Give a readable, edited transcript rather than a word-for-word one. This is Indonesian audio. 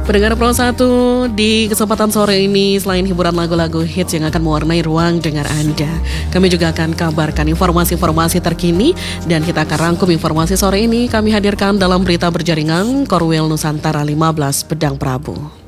Pendengar Pro 1, di kesempatan sore ini selain hiburan lagu-lagu hits yang akan mewarnai ruang dengar Anda, kami juga akan kabarkan informasi-informasi terkini dan kita akan rangkum informasi sore ini kami hadirkan dalam berita berjaringan Korwil Nusantara 15 Pedang Prabu.